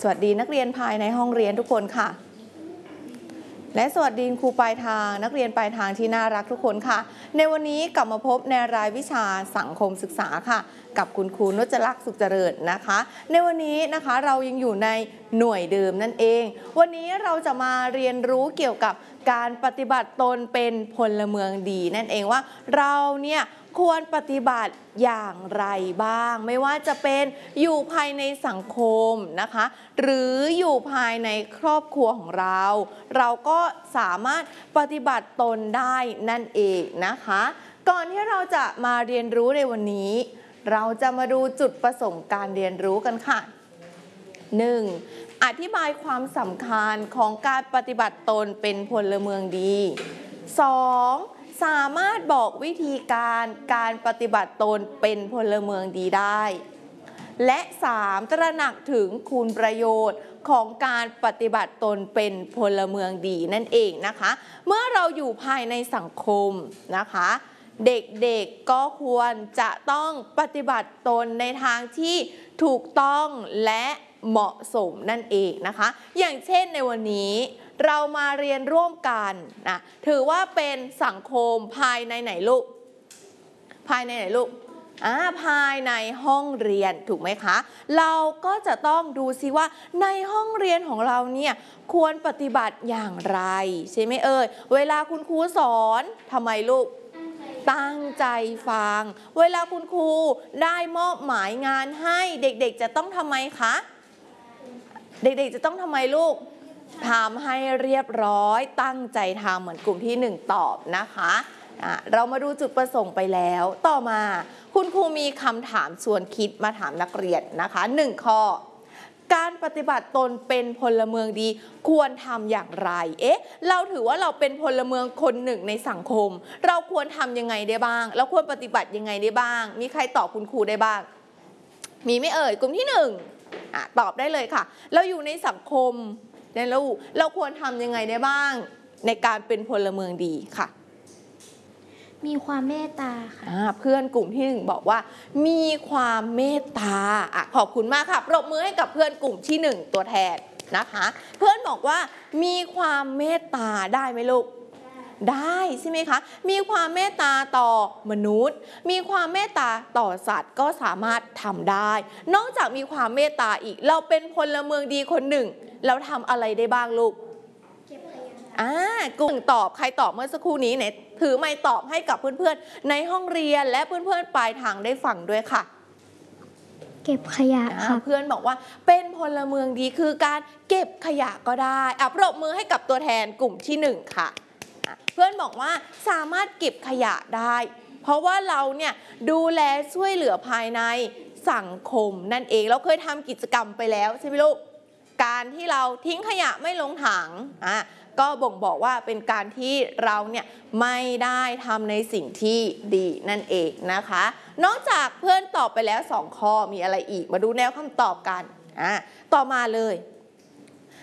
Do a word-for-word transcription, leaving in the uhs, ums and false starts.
วัสดีนักเรียนภายในห้องเรียนทุกคนค่ะและสวัสดีครูปลายทางนักเรียนปลายทางที่น่ารักทุกคนค่ะในวันนี้กลับมาพบในรายวิชาสังคมศึกษาค่ะกับคุณครูนุชลักษณ์สุขเจริญนะคะในวันนี้นะคะเรายังอยู่ในหน่วยเดิมนั่นเองวันนี้เราจะมาเรียนรู้เกี่ยวกับการปฏิบัติตนเป็นพลเมืองดีนั่นเองว่าเราเนี่ยควรปฏิบัติอย่างไรบ้างไม่ว่าจะเป็นอยู่ภายในสังคมนะคะหรืออยู่ภายในครอบครัวของเราเราก็สามารถปฏิบัติตนได้นั่นเองนะคะก่อนที่เราจะมาเรียนรู้ในวันนี้เราจะมาดูจุดประสงค์การเรียนรู้กันค่ะ หนึ่ง. อธิบายความสำคัญของการปฏิบัติตนเป็นพลเมืองดี สอง. สามารถบอกวิธีการการปฏิบัติตนเป็นพลเมืองดีได้และสามตระหนักถึงคุณประโยชน์ของการปฏิบัติตนเป็นพลเมืองดีนั่นเองนะคะเมื่อเราอยู่ภายในสังคมนะคะเด็กๆก็ควรจะต้องปฏิบัติตนในทางที่ถูกต้องและเหมาะสมนั่นเองนะคะอย่างเช่นในวันนี้เรามาเรียนร่วมกันนะถือว่าเป็นสังคมภายในไหนลูกภายในไหนลูกอ่าภายในห้องเรียนถูกไหมคะเราก็จะต้องดูซิว่าในห้องเรียนของเราเนี่ยควรปฏิบัติอย่างไรใช่ไหมเอ่ยเวลาคุณครูสอนทำไมลูกตั้งใจฟังเวลาคุณครูได้มอบหมายงานให้เด็กๆจะต้องทำไมคะเด็กๆจะต้องทำไมลูกทำให้เรียบร้อยตั้งใจทำเหมือนกลุ่มที่หนึ่งตอบนะคะอ่ะเรามาดูจุดประสงค์ไปแล้วต่อมาคุณครูมีคำถามชวนคิดมาถามนักเรียนนะคะหนึ่งข้อการปฏิบัติตนเป็นพลเมืองดีควรทำอย่างไรเอ๊ะเราถือว่าเราเป็นพลเมืองคนหนึ่งในสังคมเราควรทำยังไงได้บ้างเราควรปฏิบัติยังไงได้บ้างมีใครตอบคุณครูได้บ้างมีไม่เอ่ยกลุ่มที่หนึ่งอ่ะตอบได้เลยค่ะเราอยู่ในสังคมเนี่ยเราเราควรทำยังไงได้บ้างในการเป็นพลเมืองดีค่ะมีความเมตตาค่ะเพื่อนกลุ่มที่หนึ่งบอกว่ามีความเมตตาอ่ะขอบคุณมากค่ะปรบมือให้กับเพื่อนกลุ่มที่หนึ่งตัวแทนนะคะเพื่อนบอกว่ามีความเมตตาได้ไหมลูกได้ใช่ไหมคะมีความเมตตาต่อมนุษย์มีความเมตตาต่อสัตว์ก็สามารถทำได้นอกจากมีความเมตตาอีกเราเป็นพลเมืองดีคนหนึ่งเราทำอะไรได้บ้างลูกอ่ากลุ่มตอบใครตอบเมื่อสักครู่นี้เนี่ยถือไมค์ตอบให้กับเพื่อนๆในห้องเรียนและเพื่อนๆปลายทางได้ฟังด้วยค่ะเก็บขยะค่ะเพื่อนบอกว่าเป็นพลเมืองดีคือการเก็บขยะก็ได้อ่ะปรบมือให้กับตัวแทนกลุ่มที่หนึ่งค่ะเพื่อนบอกว่าสามารถเก็บขยะได้เพราะว่าเราเนี่ยดูแลช่วยเหลือภายในสังคมนั่นเองเราเคยทำกิจกรรมไปแล้วใช่ไหมลูกการที่เราทิ้งขยะไม่ลงถังอ่ะก็บ่งบอกว่าเป็นการที่เราเนี่ยไม่ได้ทำในสิ่งที่ดีนั่นเองนะคะนอกจากเพื่อนตอบไปแล้วสองข้อมีอะไรอีกมาดูแนวคำตอบกันอ่ะต่อมาเลย